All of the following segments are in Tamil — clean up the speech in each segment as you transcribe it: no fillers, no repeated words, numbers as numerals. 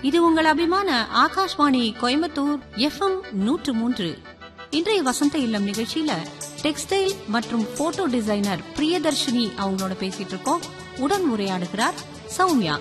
இது உங்கள் அபிமான ஆகாஷ்வாணி கோயம்புத்தூர் FM 103. இன்றைய வசந்த இல்லம் நிகழ்ச்சியில டெக்ஸ்டைல் மற்றும் போட்டோ டிசைனர் பிரியதர்ஷினி அவங்களோட பேசிட்டு இருக்கோம். உடன் உரையாடுகிறார் சௌமியா.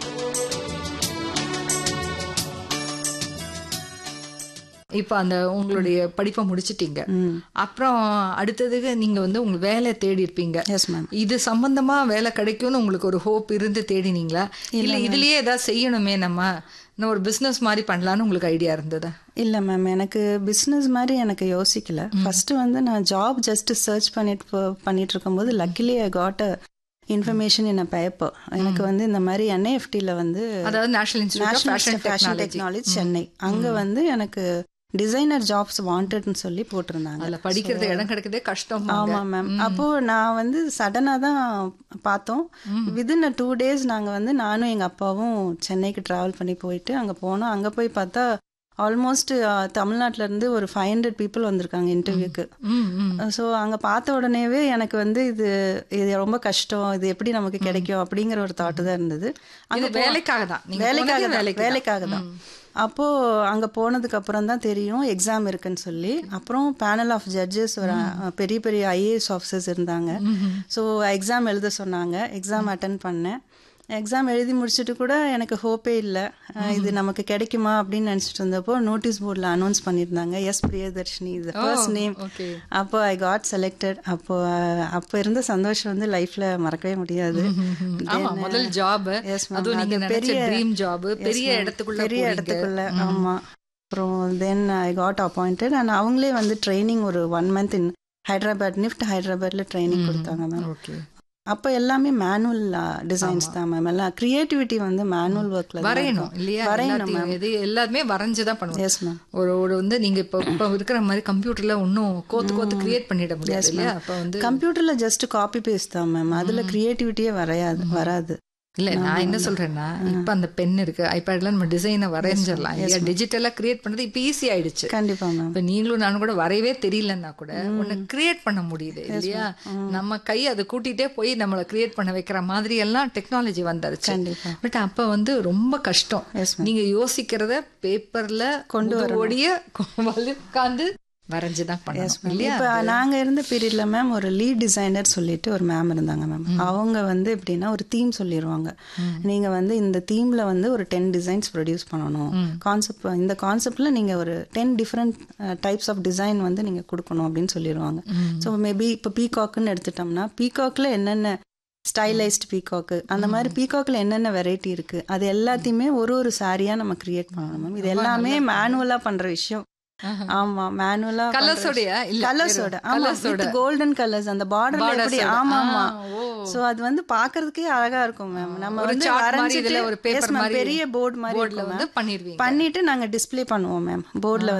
இப்ப அந்த உங்களுடைய படிப்பை முடிச்சிட்டீங்க, அப்புறம் அடுத்ததுக்கு நீங்க வந்து உங்க வேலை தேடி இருப்பீங்க. இது சம்பந்தமா வேலை கிடைக்கும்னு உங்களுக்கு ஒரு ஹோப் இருந்து தேடினீங்களா, இல்ல இதுலயே ஏதாவது செய்யணுமே நம்ம இன்னும் ஒரு பிசினஸ் மாதிரி பண்ணலான்னு உங்களுக்கு ஐடியா இருந்ததா? இல்லை மேம், எனக்கு பிஸ்னஸ் மாதிரி எனக்கு யோசிக்கல. ஃபர்ஸ்ட் வந்து நான் ஜாப் ஜஸ்ட் சர்ச் பண்ணிட்டு இருக்கும்போது luckily I got information in a paper. எனக்கு வந்து இந்த மாதிரி NIFTல வந்து அதாவது national institute of fashion technology Chennai, அங்கே வந்து எனக்கு டிசைனர் ஜாப்ஸ் வாண்டட்னு சொல்லி போட்டிருந்தாங்க. அதில் படிக்கிறது இடம் கிடைக்கிறதே கஷ்டம். ஆமாம் மேம். அப்போது நான் வந்து சடனாக தான் பார்த்தோம். வித்தின் 2 days நாங்கள் வந்து நானும் எங்கள் அப்பாவும் சென்னைக்கு ட்ராவல் பண்ணி போயிட்டு அங்கே போனோம். அங்கே போய் பார்த்தா ஆல்மோஸ்ட் தமிழ்நாட்டிலேருந்து ஒரு 500 people வந்திருக்காங்க இன்டர்வியூக்கு. ஸோ அங்கே பார்த்த உடனேவே எனக்கு வந்து இது ரொம்ப கஷ்டம், இது எப்படி நமக்கு கிடைக்கும் அப்படிங்கிற ஒரு தாட்டு தான் இருந்தது. அங்கே வேலைக்காக தான். அப்போது அங்கே போனதுக்கு அப்புறம் தான் தெரியும் எக்ஸாம் இருக்குன்னு சொல்லி. அப்புறம் பேனல் ஆஃப் ஜட்ஜஸ் ஒரு பெரிய பெரிய IAS ஆஃபீஸர்ஸ் இருந்தாங்க. ஸோ எக்ஸாம் எழுத சொன்னாங்க. எக்ஸாம் அட்டன் பண்ணேன். எக்ஸாம் எழுதி முடிச்சுட்டு கூட எனக்கு ஹோப்பே இல்லை, இது நமக்கு கிடைக்குமா அப்படின்னு நினச்சிட்டு இருந்தப்போ நோட்டீஸ் போர்டில் அனௌன்ஸ் பண்ணியிருந்தாங்க, S Priyadarshini is the first name. அப்போ ஐ காட் செலக்டட். அப்போ இருந்த சந்தோஷம் வந்து லைஃப்ல மறக்கவே முடியாது. முதல் ஜாப், பெரிய இடத்துக்குள்ள. ஆமா. அப்புறம் தென் ஐ காட் அப்பாயிண்டட் அண்ட் அவங்களே வந்து ட்ரைனிங் ஒரு 1 month இன் ஹைதராபாத், NIFT ஹைதராபாத்ல ட்ரைனிங் கொடுத்தாங்க மேம். அப்போ எல்லாமே மேனுவல் டிசைன்ஸ் தான் மேம். எல்லாம் கிரியேட்டிவிட்டி வந்து மேனுவல் ஒர்க்ல வரையணும் இல்லையா? வரையணும், இது எல்லாமே வரைஞ்சுதான் பண்ணுவோம். Yes ma'am. ஒரு வந்து நீங்க இப்போ இருக்கிற மாதிரி கம்ப்யூட்டர்ல ஒன்றும் கோத்து கிரியேட் பண்ணிட முடியாது இல்லையா? அப்போ வந்து கம்ப்யூட்டர்ல ஜஸ்ட் காப்பி பேஸ்ட் தான் மேம். அதுல கிரியேட்டிவிட்டியே வராது. இல்ல, நான் என்ன சொல்றேன்னா, இப்ப அந்த பென் இருக்கு, ஐபேட்ல நம்ம டிசைனை வரைஞ்சிடலாம் இல்லையா? டிஜிட்டலா கிரியேட் பண்றது இப்ப ஈஸி ஆயிடுச்சு. கண்டிப்பா மேம். இப்ப நீங்களும் நானும் கூட வரையவே தெரியலன்னா கூட ஒன்னு கிரியேட் பண்ண முடியுது இல்லையா? நம்ம கை அதை கூட்டிட்டே போய் நம்மள கிரியேட் பண்ண வைக்கிற மாதிரி எல்லாம் டெக்னாலஜி வந்துருச்சு. பட் அப்ப வந்து ரொம்ப கஷ்டம். நீங்க யோசிக்கிறத பேப்பர்ல கொண்டு ஓடிய உட்காந்து வரைஞ்சுதான் பண்ணணும் இல்லையா? இப்போ நாங்கள் இருந்த பீரியட்ல மேம் ஒரு லீட் டிசைனர் சொல்லிட்டு ஒரு மேம் இருந்தாங்க மேம். அவங்க வந்து எப்படின்னா ஒரு தீம் சொல்லிடுவாங்க, நீங்கள் வந்து இந்த தீமில் வந்து ஒரு 10 டிசைன்ஸ் ப்ரொடியூஸ் பண்ணணும், கான்செப்ட் இந்த கான்செப்டில் நீங்கள் ஒரு 10 டிஃப்ரெண்ட் டைப்ஸ் ஆஃப் டிசைன் வந்து நீங்கள் கொடுக்கணும் அப்படின்னு சொல்லிடுவாங்க. ஸோ மேபி இப்போ பீகாக்குன்னு எடுத்துட்டோம்னா பீகாக்கில் என்னென்ன ஸ்டைலைஸ்ட் பீகாக்கு, அந்த மாதிரி பீகாக்கில் என்னென்ன வெரைட்டி இருக்குது, அது எல்லாத்தையுமே ஒரு சாரியாக நம்ம கிரியேட் பண்ணணும் மேம். இது எல்லாமே மேனுவலாக பண்ணுற விஷயம். ஆமா, மேனுவலா கலர்ஸோட கோல்டன் கலர்ஸ் அந்த பார்டர்ல எப்படி. ஆமா. சோ அது வந்து பாக்குறதுக்கே அழகா இருக்கும் மேம். நம்ம வந்து வரைஞ்சிட்டு ஒரு பெரிய போர்டு மாதிரி பண்ணிட்டு நாங்க டிஸ்ப்ளே பண்ணுவோம் மேம். போர்ட்ல